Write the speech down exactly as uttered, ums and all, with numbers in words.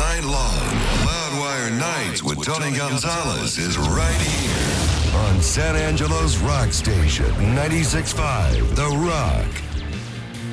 night long. Loudwire Nights with Tony Gonzalez is right here on San Angelo's Rock Station, ninety-six point five The Rock.